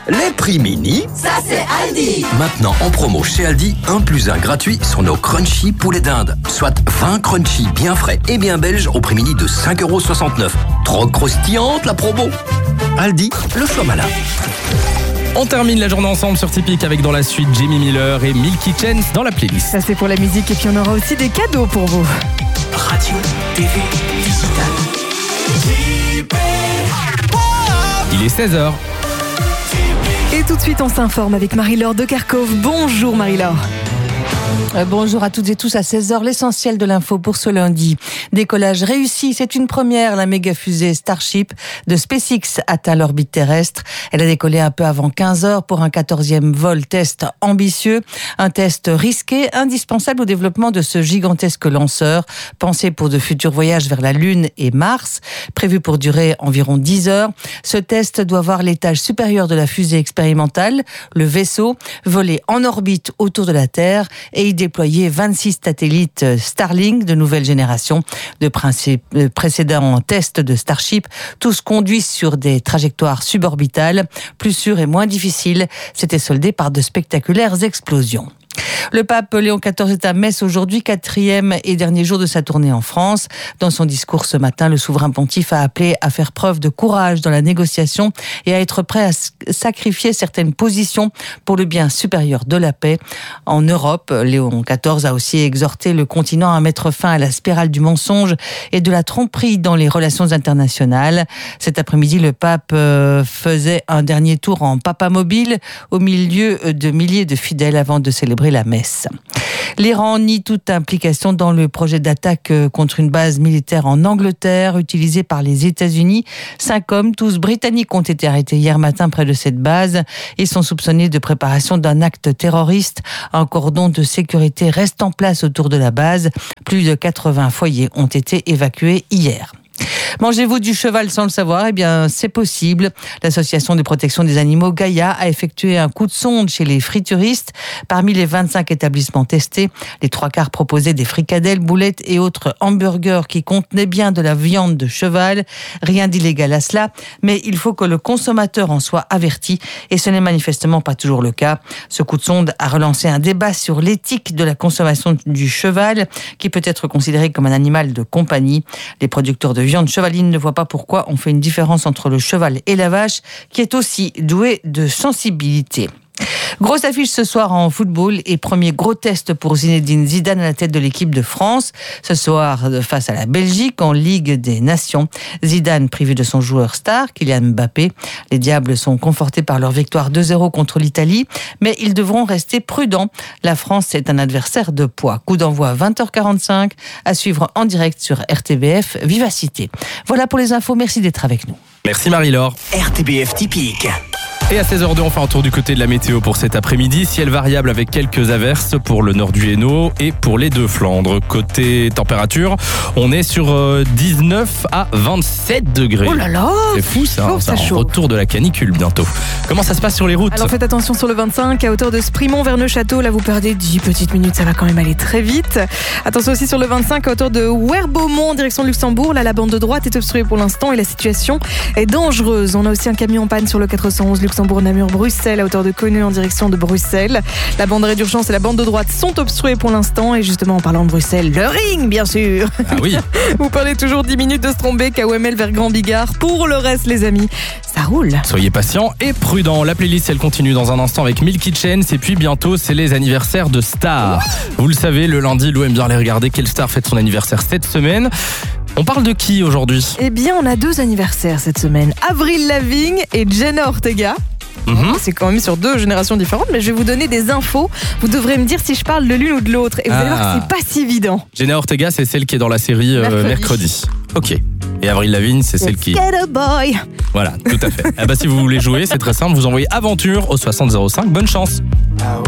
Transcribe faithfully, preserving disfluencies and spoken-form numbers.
Les prix mini, ça c'est Aldi. Maintenant en promo chez Aldi, un plus un gratuit sur nos crunchy poulet d'Inde. Soit vingt crunchy bien frais et bien belges au prix mini de cinq euros soixante-neuf. Trop croustillante la promo. Aldi, le choix malin. On termine la journée ensemble sur Typique avec dans la suite Jamie Miller et Milky Chance dans la playlist. Ça c'est pour la musique et puis on aura aussi des cadeaux pour vous. Radio, T V, digital. Il est seize heures. Et tout de suite on s'informe avec Marie-Laure de Kerkhove. Bonjour Marie-Laure. Euh, bonjour à toutes et tous, à seize heures, l'essentiel de l'info pour ce lundi. Décollage réussi, c'est une première. La méga fusée Starship de SpaceX atteint l'orbite terrestre. Elle a décollé un peu avant quinze heures pour un quatorzième vol test ambitieux. Un test risqué, indispensable au développement de ce gigantesque lanceur, pensé pour de futurs voyages vers la Lune et Mars, prévu pour durer environ dix heures. Ce test doit voir l'étage supérieur de la fusée expérimentale, le vaisseau, voler en orbite autour de la Terre et y déployer vingt-six satellites Starlink de nouvelle génération. De principe, de précédents tests de Starship, tous conduits sur des trajectoires suborbitales, plus sûres et moins difficiles, s'étaient soldés par de spectaculaires explosions. Le pape Léon quatorze est à Metz aujourd'hui, quatrième et dernier jour de sa tournée en France. Dans son discours ce matin, le souverain pontife a appelé à faire preuve de courage dans la négociation et à être prêt à sacrifier certaines positions pour le bien supérieur de la paix. En Europe, Léon quatorze a aussi exhorté le continent à mettre fin à la spirale du mensonge et de la tromperie dans les relations internationales. Cet après-midi, le pape faisait un dernier tour en papamobile au milieu de milliers de fidèles avant de célébrer la messe. L'Iran nie toute implication dans le projet d'attaque contre une base militaire en Angleterre utilisée par les États-Unis. Cinq hommes, tous britanniques, ont été arrêtés hier matin près de cette base. Ils sont soupçonnés de préparation d'un acte terroriste. Un cordon de sécurité reste en place autour de la base. Plus de quatre-vingts foyers ont été évacués hier. Mangez-vous du cheval sans le savoir? Eh bien, c'est possible. L'association de protection des animaux Gaïa a effectué un coup de sonde chez les frituristes. Parmi les vingt-cinq établissements testés, les trois quarts proposaient des fricadelles, boulettes et autres hamburgers qui contenaient bien de la viande de cheval. Rien d'illégal à cela, mais il faut que le consommateur en soit averti et ce n'est manifestement pas toujours le cas. Ce coup de sonde a relancé un débat sur l'éthique de la consommation du cheval qui peut être considéré comme un animal de compagnie. Les producteurs de viande chevaline ne voient pas pourquoi on fait une différence entre le cheval et la vache, qui est aussi douée de sensibilité. Grosse affiche ce soir en football et premier gros test pour Zinedine Zidane à la tête de l'équipe de France. Ce soir, face à la Belgique en Ligue des Nations. Zidane privé de son joueur star, Kylian Mbappé. Les Diables sont confortés par leur victoire deux zéro contre l'Italie, mais ils devront rester prudents. La France est un adversaire de poids. Coup d'envoi à vingt heures quarante-cinq, à suivre en direct sur R T B F Vivacité. Voilà pour les infos, merci d'être avec nous. Merci Marie-Laure. R T B F Typique. Et à seize heures deux, on fait un tour du côté de la météo pour cet après-midi. Ciel variable avec quelques averses pour le nord du Hainaut et pour les deux Flandres. Côté température, on est sur dix-neuf à vingt-sept degrés. Oh là là, c'est fou ça, chaud, c'est c'est un chaud. Retour de la canicule bientôt. Comment ça se passe sur les routes? Alors faites attention sur le vingt-cinq, à hauteur de Sprimont vers Neuchâteau. Là vous perdez dix petites minutes, ça va quand même aller très vite. Attention aussi sur le vingt-cinq, à hauteur de Werbeaumont en direction de Luxembourg. Là la bande de droite est obstruée pour l'instant et la situation est dangereuse. On a aussi un camion en panne sur le quatre cent onze Luxembourg-Namur-Bruxelles à hauteur de Conneux en direction de Bruxelles. La bande d'arrêt d'urgence et la bande de droite sont obstruées pour l'instant. Et justement, en parlant de Bruxelles, le ring, bien sûr. Ah oui. Vous perdez toujours dix minutes de Strombeck à O M L vers Grand Bigard. Pour le reste, les amis, ça roule. Soyez patients et prudents. La playlist, elle continue dans un instant avec Milky Chance. Et puis bientôt, c'est les anniversaires de stars. Vous le savez, le lundi, l'O aime bien les regarder. Quelle star fête son anniversaire cette semaine? On parle de qui aujourd'hui? Eh bien, on a deux anniversaires cette semaine. Avril Lavigne et Jenna Ortega. Mmh. C'est quand même sur deux générations différentes, mais je vais vous donner des infos. Vous devrez me dire si je parle de l'une ou de l'autre. Et vous ah. allez voir que c'est pas si évident. Jenna Ortega, c'est celle qui est dans la série euh, Mercredi. Mercredi. Ok. Et Avril Lavigne, c'est celle qui... Boy. Voilà, tout à fait. Ah bah, si vous voulez jouer, c'est très simple. Vous envoyez Aventure au soixante zéro cinq. Bonne chance. Ah ouais.